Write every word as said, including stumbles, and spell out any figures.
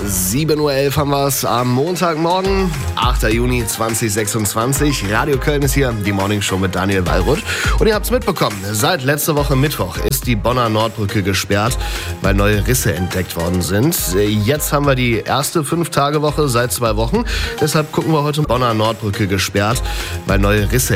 sieben Uhr elf haben wir es am Montagmorgen, achter Juni zweitausendsechsundzwanzig. Radio Köln ist hier, die Morningshow mit Daniel Wallroth. Und ihr habt es mitbekommen, seit letzter Woche Mittwoch ist die Bonner Nordbrücke gesperrt, weil neue Risse entdeckt worden sind. Jetzt haben wir die erste Fünf-Tage-Woche seit zwei Wochen. Deshalb gucken wir heute Bonner Nordbrücke gesperrt, weil neue Risse